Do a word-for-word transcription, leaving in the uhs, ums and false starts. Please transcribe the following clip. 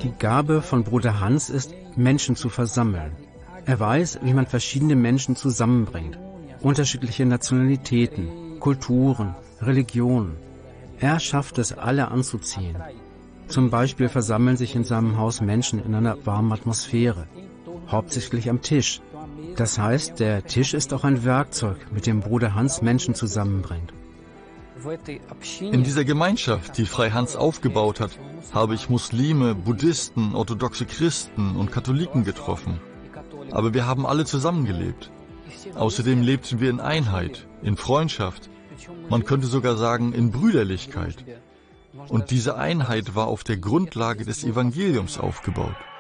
Die Gabe von Bruder Hans ist, Menschen zu versammeln. Er weiß, wie man verschiedene Menschen zusammenbringt. Unterschiedliche Nationalitäten, Kulturen, Religionen. Er schafft es, alle anzuziehen. Zum Beispiel versammeln sich in seinem Haus Menschen in einer warmen Atmosphäre, hauptsächlich am Tisch. Das heißt, der Tisch ist auch ein Werkzeug, mit dem Bruder Hans Menschen zusammenbringt. In dieser Gemeinschaft, die Frei Hans aufgebaut hat, habe ich Muslime, Buddhisten, orthodoxe Christen und Katholiken getroffen. Aber wir haben alle zusammengelebt. Außerdem lebten wir in Einheit, in Freundschaft. Man könnte sogar sagen, in Brüderlichkeit. Und diese Einheit war auf der Grundlage des Evangeliums aufgebaut.